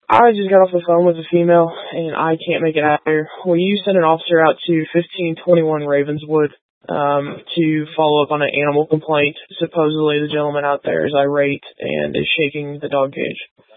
I just got off the phone with a female, and I can't make it out there. Will you send an officer out to 1521 Ravenswood to follow up on an animal complaint? Supposedly the gentleman out there is irate and is shaking the dog cage.